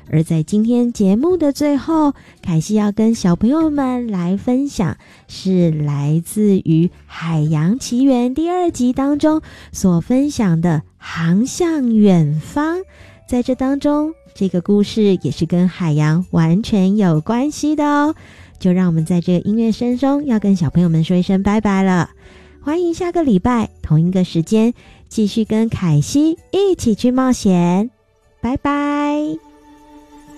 而在今天节目的最后，凯西要跟小朋友们来分享，是来自于《海洋奇缘》第2集当中所分享的航向远方。在这当中，这个故事也是跟海洋完全有关系的哦。就让我们在这个音乐声中要跟小朋友们说一声拜拜了。欢迎下个礼拜同一个时间继续跟凯西一起去冒险，拜拜。